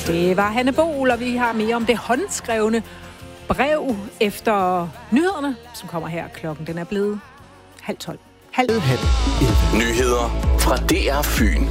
Det var Hanne Bol, og vi har mere om det håndskrevne brev efter nyhederne, som kommer her. Klokken den er blevet 11:30. Nyheder fra DR Fyn.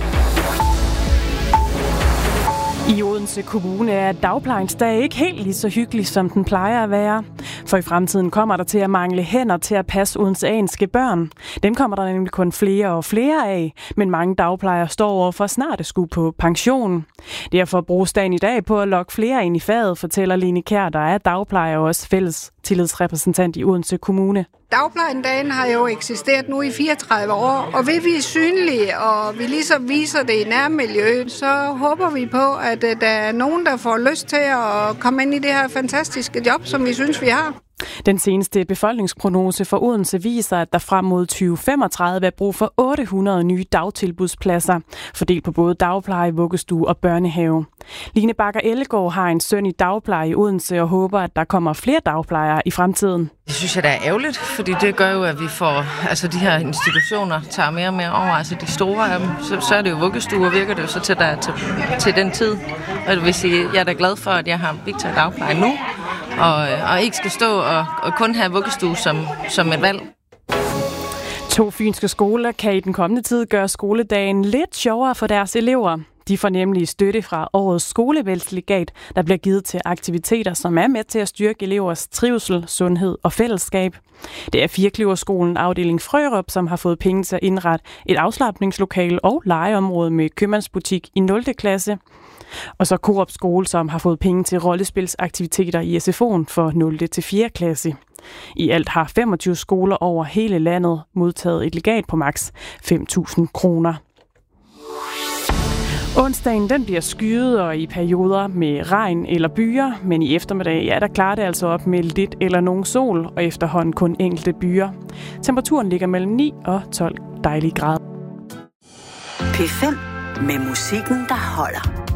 I Odense Kommune er dagplejens dag ikke helt lige så hyggelig, som den plejer at være. For i fremtiden kommer der til at mangle hænder til at passe odenseanske børn. Dem kommer der nemlig kun flere og flere af, men mange dagplejere står over for snart at skulle på pension. Derfor bruges dagen i dag på at lokke flere ind i faget, fortæller Line Kjær, der er dagplejer og også fælles tillidsrepræsentant i Odense Kommune. Dagplejendagen har jo eksisteret nu i 34 år, og ved vi er synlige, og vi ligesom viser det i nærmiljøet, så håber vi på, at der er nogen, der får lyst til at komme ind i det her fantastiske job, som vi synes, vi har. Den seneste befolkningsprognose for Odense viser, at der frem mod 2035 er brug for 800 nye dagtilbudspladser, fordelt på både dagpleje, vuggestue og børnehave. Line Bakker Ellegaard har en søn i dagpleje i Odense og håber, at der kommer flere dagplejere i fremtiden. Det synes jeg, der er ærgerligt, fordi det gør jo, at vi får, altså de her institutioner tager mere og mere over, altså de store af dem, så er det jo vuggestuer, virker det jo så til, til den tid. Og det vil sige, jeg er da glad for, at jeg har Victor i dagpleje nu, og ikke skal stå og kun have vuggestue som et valg. 2 fynske skoler kan i den kommende tid gøre skoledagen lidt sjovere for deres elever. De får nemlig støtte fra årets skolevælgslegat, der bliver givet til aktiviteter, som er med til at styrke elevers trivsel, sundhed og fællesskab. Det er Firkløverskolen afdeling Frørup, som har fået penge til at indrette et afslapningslokale og legeområde med købmandsbutik i 0. klasse. Og så Coop Skole, som har fået penge til rollespilsaktiviteter i SFO'en for 0. til 4. klasse. I alt har 25 skoler over hele landet modtaget et legat på maks 5.000 kroner. Onsdagen den bliver skyet og i perioder med regn eller byer, men i eftermiddag der klarer det altså op med lidt eller nogen sol, og efterhånden kun enkelte byer. Temperaturen ligger mellem 9 og 12 dejlige grader. P5 med musikken, der holder.